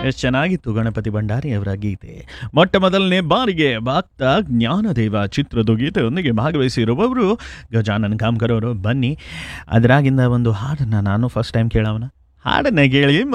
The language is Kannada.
ಎಷ್ಟು ಚೆನ್ನಾಗಿತ್ತು ಗಣಪತಿ ಭಂಡಾರಿಯವರ ಗೀತೆ. ಮೊಟ್ಟ ಮೊದಲನೇ ಬಾರಿಗೆ ಭಕ್ತ ಜ್ಞಾನದೇವ ಚಿತ್ರದ ಗೀತೆಯೊಂದಿಗೆ ಭಾಗವಹಿಸಿರುವವರು ಗಜಾನನ್ ಕಾಮ್ಕರ್ ಅವರು. ಬನ್ನಿ ಅದರಾಗಿಂದ ಒಂದು ಹಾಡನ್ನು ನಾನು ಫಸ್ಟ್ ಟೈಮ್ ಕೇಳವನ ಹಾಡನ್ನು ಕೇಳಿ